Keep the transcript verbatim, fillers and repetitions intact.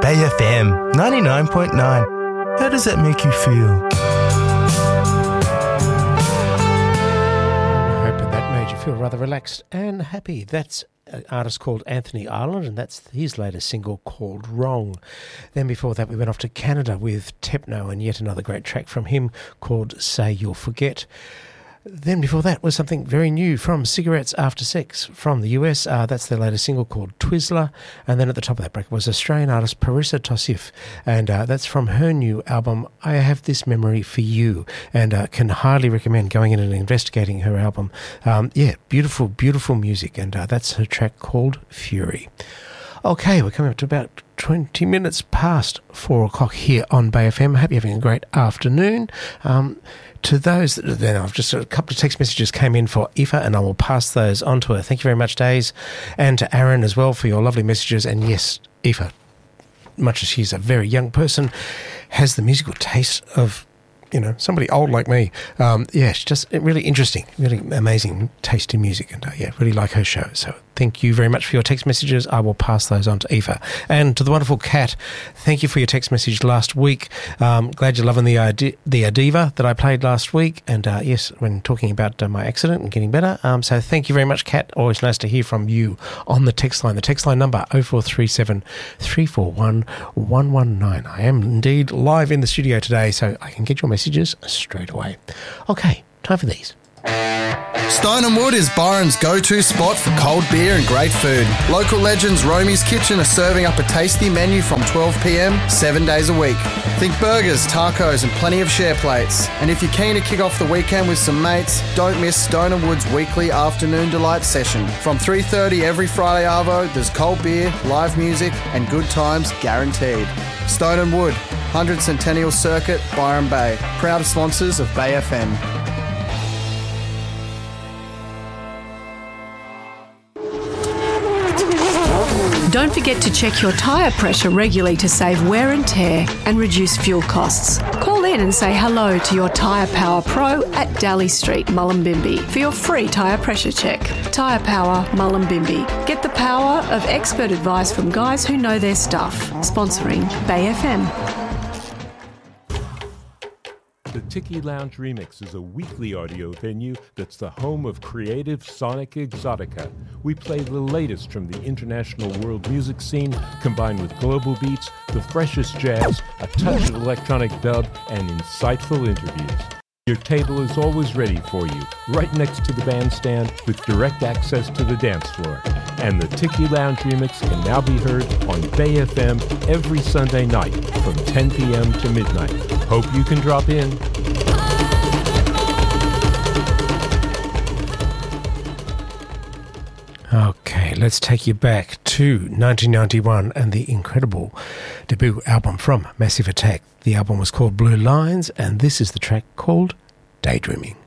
Bay F M ninety-nine point nine. How does that make you feel? I'm hoping that made you feel rather relaxed and happy. That's an artist called Anthony Ireland, and that's his latest single called Wrong. Then before that, we went off to Canada with Tepno and yet another great track from him called Say You'll Forget. Then before that was something very new from Cigarettes After Sex from the U S. Uh, that's their latest single called Twizzler. And then at the top of that bracket was Australian artist Parissa Tossif. And uh, that's from her new album, I Have This Memory For You. And uh, can highly recommend going in and investigating her album. Um, yeah, beautiful, beautiful music. And uh, that's her track called Fury. Okay, we're coming up to about twenty minutes past four o'clock here on Bay F M. Hope you're having a great afternoon. Um, to those that then I've just a couple of text messages came in for Aoife, and I will pass those on to her. Thank you very much, Days, and to Aaron as well for your lovely messages. And yes, Aoife, much as she's a very young person, has the musical taste of, you know, somebody old like me. Um, yeah, it's just really interesting, really amazing taste in music, and uh, yeah, really like her show. So thank you very much for your text messages. I will pass those on to Aoife. And to the wonderful Kat, thank you for your text message last week. Um, glad you're loving the Adi- the Adiva that I played last week. And uh, yes, when talking about uh, my accident and getting better. Um, so thank you very much, Kat. Always nice to hear from you on the text line. The text line number oh four three seven, three four one, one one nine. I am indeed live in the studio today, so I can get your messages straight away. Okay, time for these. Stone and Wood is Byron's go-to spot for cold beer and great food. Local legends Romy's Kitchen are serving up a tasty menu from twelve p m, seven days a week. Think burgers, tacos and plenty of share plates. And if you're keen to kick off the weekend with some mates, don't miss Stone and Wood's weekly afternoon delight session. From three thirty every Friday arvo, there's cold beer, live music and good times guaranteed. Stone and Wood, one hundred Centennial Circuit, Byron Bay. Proud sponsors of Bay F M. Don't forget to check your tyre pressure regularly to save wear and tear and reduce fuel costs. Call in and say hello to your Tyre Power Pro at Daly Street, Mullumbimby for your free tyre pressure check. Tyre Power, Mullumbimby. Get the power of expert advice from guys who know their stuff. Sponsoring Bay F M. The Tiki Lounge Remix is a weekly audio venue that's the home of creative Sonic Exotica. We play the latest from the international world music scene, combined with global beats, the freshest jazz, a touch of electronic dub, and insightful interviews. Your table is always ready for you, right next to the bandstand with direct access to the dance floor. And the Tiki Lounge Remix can now be heard on Bay F M every Sunday night from ten p m to midnight. Hope you can drop in. Okay, let's take you back to nineteen ninety-one and the incredible debut album from Massive Attack. The album was called Blue Lines, and this is the track called Daydreaming.